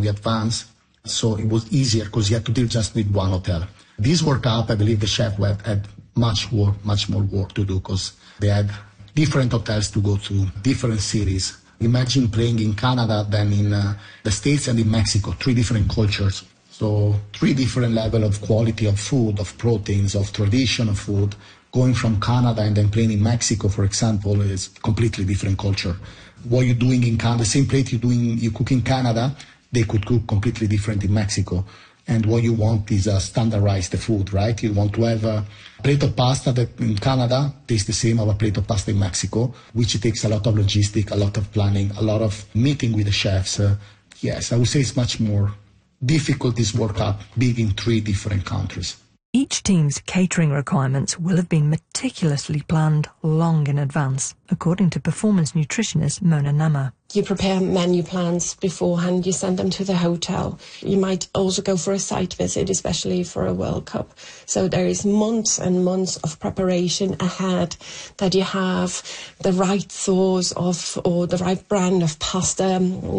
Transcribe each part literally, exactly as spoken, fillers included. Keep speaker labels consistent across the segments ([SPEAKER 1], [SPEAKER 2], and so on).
[SPEAKER 1] we advanced. So it was easier because you had to deal just with one hotel. This World Cup, I believe the chef had, had much work, much more work to do because they had different hotels to go to, different cities. Imagine playing in Canada, then in uh, the States and in Mexico, three different cultures. So three different levels of quality of food, of proteins, of tradition of food. Going from Canada and then playing in Mexico, for example, is completely different culture. What you're doing in Canada, the same plate you're doing, you cook in Canada, they could cook completely different in Mexico. And what you want is uh, standardize the food, right? You want to have a plate of pasta that in Canada tastes the same as a plate of pasta in Mexico, which takes a lot of logistics, a lot of planning, a lot of meeting with the chefs. Uh, yes, I would say it's much more difficult this World Cup being in three different countries.
[SPEAKER 2] Each team's catering requirements will have been meticulously planned long in advance, according to performance nutritionist Mona Nama.
[SPEAKER 3] You prepare menu plans beforehand, you send them to the hotel. You might also go for a site visit, especially for a World Cup. So there is months and months of preparation ahead, that you have the right sauce of or the right brand of pasta.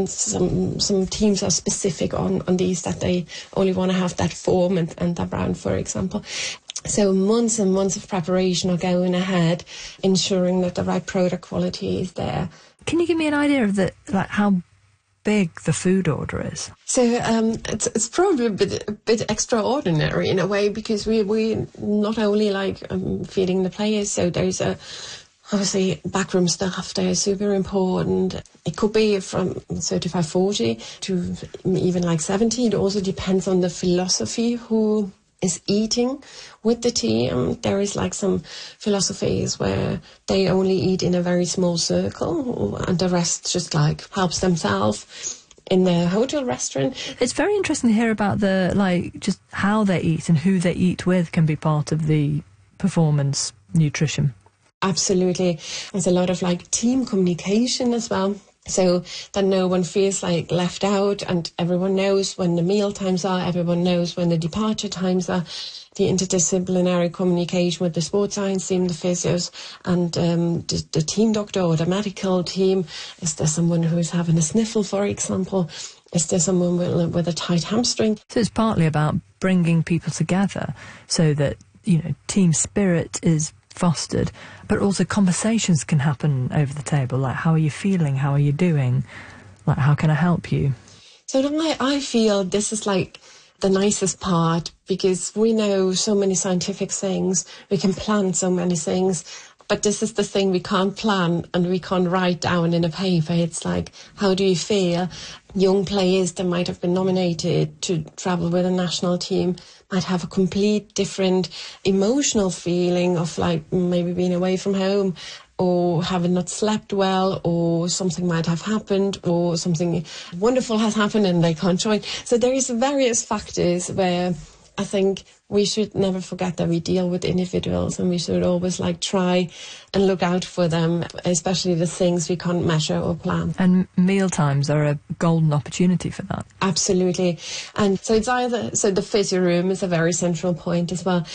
[SPEAKER 3] Some some teams are specific on, on these, that they only want to have that form and, and that brand, for example. So months and months of preparation are going ahead, ensuring that the right product quality is there.
[SPEAKER 2] Can you give me an idea of the like how big the food order is?
[SPEAKER 3] So um, it's it's probably a bit a bit extraordinary in a way, because we we not only like um, feeding the players. So there's a obviously backroom staff. They're super important. It could be from thirty-five, forty to even like seventy. It also depends on the philosophy who is eating with the team. There is like some philosophies where they only eat in a very small circle and the rest just like helps themselves in their hotel restaurant.
[SPEAKER 2] It's very interesting to hear about the like just how they eat and who they eat with can be part of the performance nutrition.
[SPEAKER 3] Absolutely. There's a lot of like team communication as well. So that no one feels like left out, and everyone knows when the meal times are, everyone knows when the departure times are. The interdisciplinary communication with the sports science team, the physios, and um, the, the team doctor or the medical team. Is there someone who's having a sniffle, for example? Is there someone with, with a tight hamstring?
[SPEAKER 2] So it's partly about bringing people together so that, you know, team spirit is fostered, but also conversations can happen over the table, like how are you feeling, how are you doing, like how can I help you?
[SPEAKER 3] So I, I feel this is like the nicest part, because we know so many scientific things, we can plan so many things, but this is the thing we can't plan and we can't write down in a paper. It's like, how do you feel? Young players that might have been nominated to travel with a national team might have a complete different emotional feeling of like maybe being away from home, or having not slept well, or something might have happened, or something wonderful has happened and they can't join. So there is various factors where I think we should never forget that we deal with individuals, and we should always like try and look out for them, especially the things we can't measure or plan.
[SPEAKER 2] And meal times are a golden opportunity for that.
[SPEAKER 3] Absolutely. And so it's either, so the physio room is a very central point as well,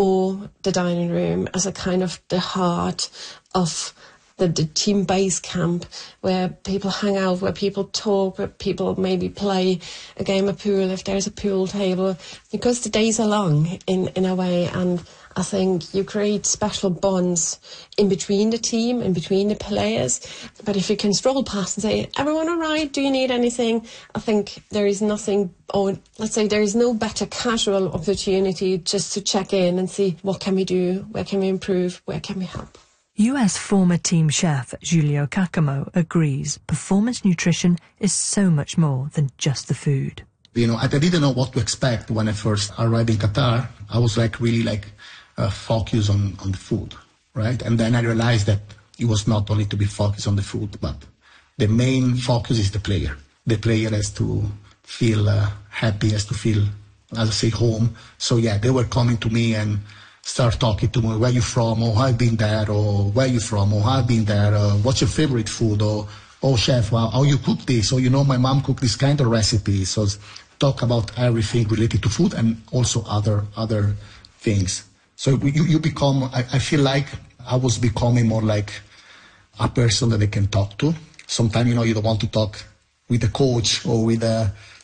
[SPEAKER 3] or the dining room as a kind of the heart of the, the team base camp, where people hang out, where people talk, where people maybe play a game of pool if there's a pool table, because the days are long in, in a way, and I think you create special bonds in between the team, in between the players. But if you can stroll past and say, everyone all right, do you need anything? I think there is nothing, or let's say there is no better casual opportunity just to check in and see what can we do, where can we improve, where can we help.
[SPEAKER 2] U S former team chef Giulio Cacamo agrees performance nutrition is so much more than just the food.
[SPEAKER 1] You know, I didn't know what to expect when I first arrived in Qatar. I was like really like uh, focused on, on the food, right? And then I realized that it was not only to be focused on the food, but the main focus is the player. The player has to feel uh, happy, has to feel, as I say, home. So yeah, they were coming to me and start talking to me, where you from, or I've been there, or where you from, or I've been there, uh, what's your favorite food, or, oh chef, wow, how you cook this, or you know my mom cooked this kind of recipe. So talk about everything related to food and also other other things. So you, you become, I, I feel like I was becoming more like a person that they can talk to. Sometimes, you know, you don't want to talk with a coach or with a